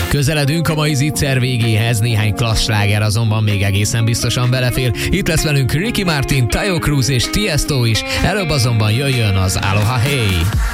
Közeledünk a mai zicser végéhez, néhány klassz sláger azonban még egészen biztosan belefér. Itt lesz velünk Ricky Martin, Taio Cruz és Tiesto is, előbb azonban jöjjön az Aloha Hey!